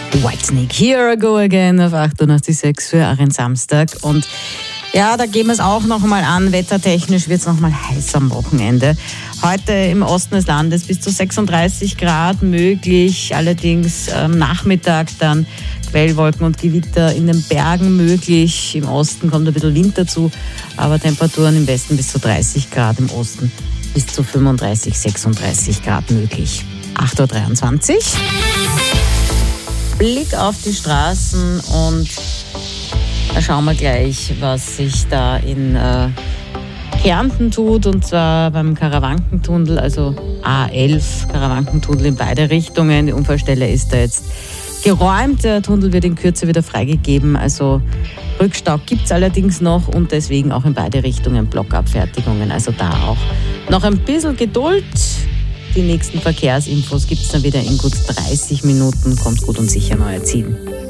Whitesnake, Here I Go Again auf 88.6 für einen Samstag. Und ja, da gehen wir es auch nochmal an. Wettertechnisch wird es nochmal heiß am Wochenende. Heute im Osten des Landes bis zu 36 Grad möglich. Allerdings am Nachmittag dann Quellwolken und Gewitter in den Bergen möglich. Im Osten kommt ein bisschen Wind dazu, aber Temperaturen im Westen bis zu 30 Grad, im Osten bis zu 35, 36 Grad möglich. 8.23 Uhr. Blick auf die Straßen und da schauen wir gleich, was sich da in Kärnten tut, und zwar beim Karawankentunnel, also A11 Karawankentunnel in beide Richtungen. Die Unfallstelle ist da jetzt geräumt, der Tunnel wird in Kürze wieder freigegeben, also Rückstau gibt es allerdings noch und deswegen auch in beide Richtungen Blockabfertigungen, also da auch noch ein bisschen Geduld. Die nächsten Verkehrsinfos gibt es dann wieder in gut 30 Minuten, kommt gut und sicher neue Ziele.